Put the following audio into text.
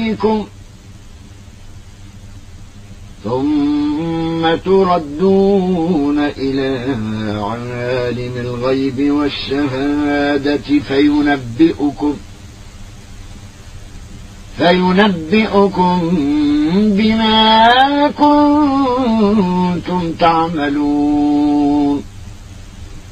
عليكم ثم تردون إلى عالم الغيب والشهادة فينبئكم بما كنتم تعملون